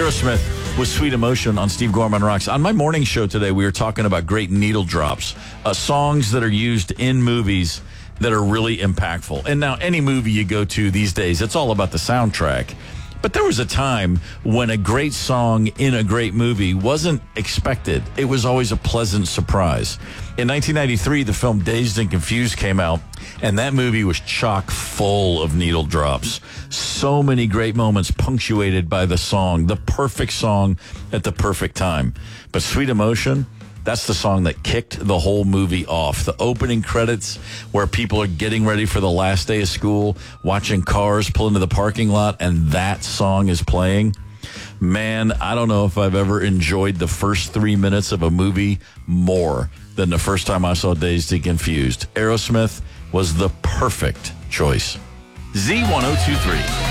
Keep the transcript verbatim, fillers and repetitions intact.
Aerosmith with Sweet Emotion on Steve Gorman Rocks. On my morning show today, we were talking about great needle drops, uh, songs that are used in movies that are really impactful. And now any movie you go to these days, it's all about the soundtrack. But there was a time when a great song in a great movie wasn't expected. It was always a pleasant surprise. In nineteen ninety-three, the film Dazed and Confused came out, and that movie was chock full of needle drops. So many great moments punctuated by the song, the perfect song at the perfect time. But Sweet Emotion, that's the song that kicked the whole movie off. The opening credits where people are getting ready for the last day of school, watching cars pull into the parking lot, and that song is playing. Man, I don't know if I've ever enjoyed the first three minutes of a movie more than the first time I saw Dazed and Confused. Aerosmith was the perfect choice. Z ten twenty-three.